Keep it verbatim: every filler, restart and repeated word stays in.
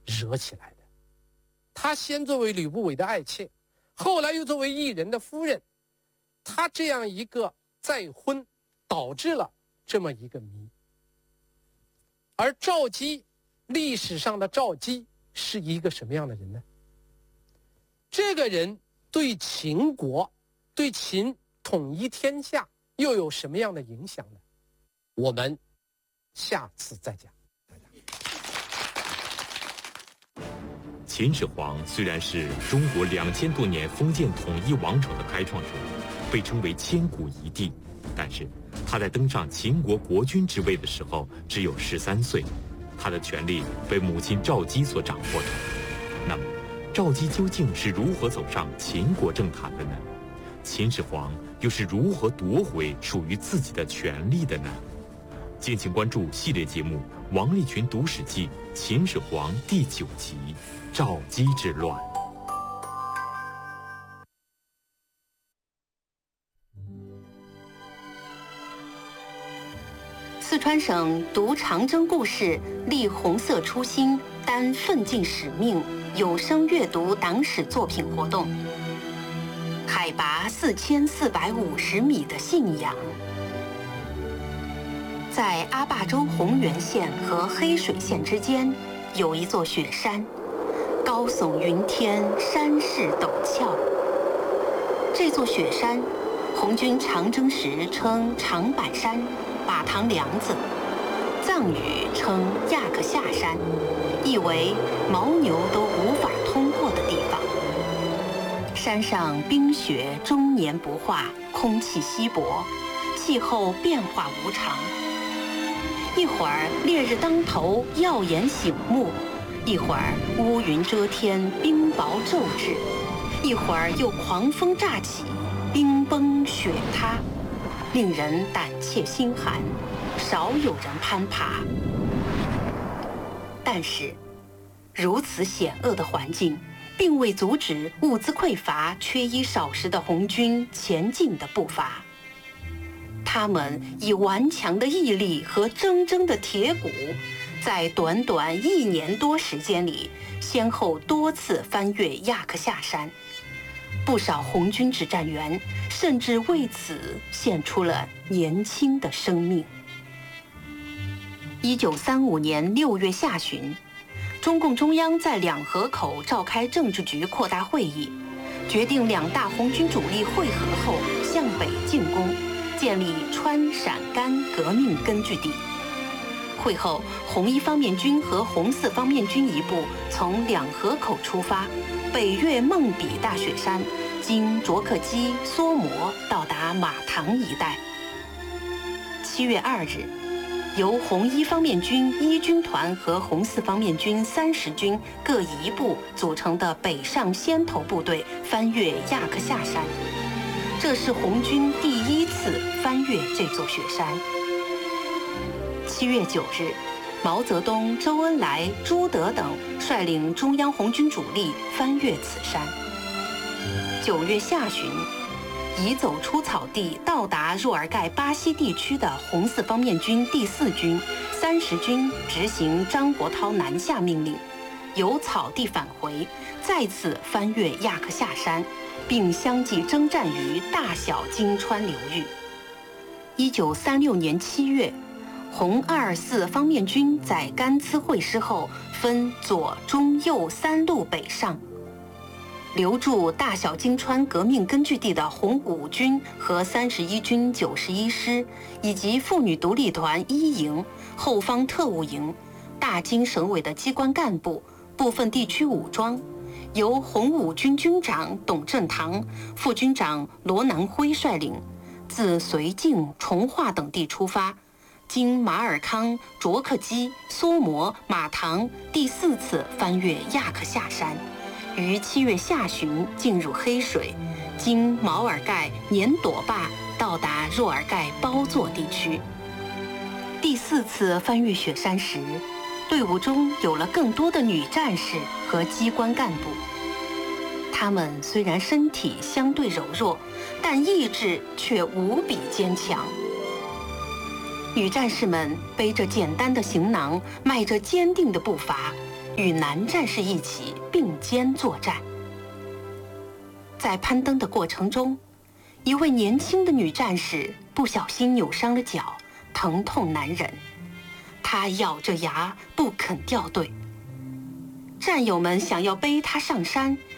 惹起来的。他先作为吕不韦的爱妾，后来又作为异人的夫人，他这样一个再婚，导致了这么一个谜。而赵姬，历史上的赵姬是一个什么样的人呢？这个人对秦国，对秦统一天下又有什么样的影响呢？我们下次再讲。 秦始皇虽然是中国两千多年封建统一王朝的开创者，被称为千古一帝，但是他在登上秦国国君之位的时候只有十三岁，他的权力被母亲赵姬所掌握着。那么，赵姬究竟是如何走上秦国政坛的呢？秦始皇又是如何夺回属于自己的权利的呢？敬请关注系列节目《王立群读史记·秦始皇》第九集《赵姬之乱》。 四川省读长征故事，立红色初心，担奋进使命有声阅读党史作品活动。海拔四千四百五十米的信仰。在阿坝州洪源县和黑水县之间，有一座雪山，高耸云天，山势陡峭。这座雪山，红军长征时称长板山、马塘梁子，藏语称亚克夏山，意为牦牛都无法通过的地方。山上冰雪终年不化，空气稀薄，气候变化无常。一会儿烈日当头，耀眼醒目；一会儿乌云遮天，冰雹骤至；一会儿又狂风乍起，冰崩雪塌，令人胆怯心寒，少有人攀爬。但是，如此险恶的环境，并未阻止物资匮乏、缺衣少食的红军前进的步伐。他们以顽强的毅力和铮铮的铁骨，在短短一年多时间里，先后多次翻越亚克夏山。不少红军指战员甚至为此献出了年轻的生命。一九三五年六月下旬，中共中央在两河口召开政治局扩大会议，决定两大红军主力会合后向北进攻，建立川陕甘革命根据地。会后，红一方面军和红四方面军一部从两河口出发，北越孟比大雪山，经卓克基、梭摩，到达马塘一带。七月二日，由红一方面军一军团和红四方面军三十军各一部组成的北上先头部队翻越亚克夏山。这是红军第一次翻越这座雪山。七月九日，毛泽东、周恩来、朱德等率领中央红军主力翻越此山。九月下旬，已走出草地到达若尔盖巴西地区的红四方面军第四军、三十军执行张国焘南下命令，由草地返回，再次翻越亚克夏山，并相继征战于大小金川流域。一九三六年七月，红二四方面军在甘孜会师后，分左、中、右三路北上。留驻大小金川革命根据地的红五军和三十一军九十一师，以及妇女独立团一营、后方特务营、大金省委的机关干部、部分地区武装，由红五军军长董振堂、副军长罗南辉率领，自绥靖、从化等地出发，经马尔康、卓克基、梭摩、马塘，第四次翻越亚克夏山。于七月下旬进入黑水，经毛尔盖、年朵坝到达若尔盖包座地区。第四次翻越雪山时，队伍中有了更多的女战士和机关干部。她们虽然身体相对柔弱，但意志却无比坚强。女战士们背着简单的行囊，迈着坚定的步伐， 与男战士一起并肩作战。在攀登的过程中，一位年轻的女战士不小心扭伤了脚，疼痛难忍。她咬着牙不肯掉队。战友们想要背她上山，